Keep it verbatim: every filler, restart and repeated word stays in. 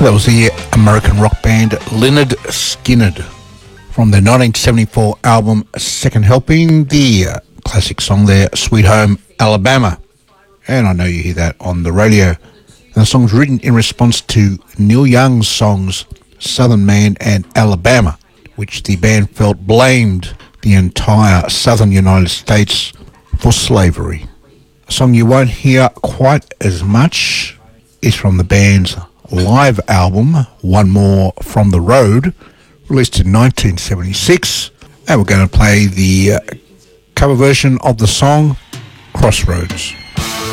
That was the American rock band Lynyrd Skynyrd from their nineteen seventy-four album Second Helping, the uh, classic song there, Sweet Home Alabama. And I know you hear that on the radio. And the song's written in response to Neil Young's songs Southern Man and Alabama, which the band felt blamed the entire southern United States for slavery. A song you won't hear quite as much is from the band's live album, One More From the Road, released in nineteen seventy-six, and we're going to play the uh, cover version of the song Crossroads.